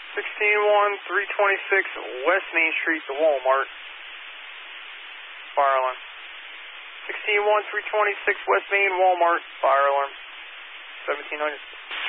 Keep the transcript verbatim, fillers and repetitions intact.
sixteen one, three twenty-six West Main Street, the Walmart. Fire alarm. sixteen one, three twenty-six West Main, Walmart. Fire alarm. seventeen hundred.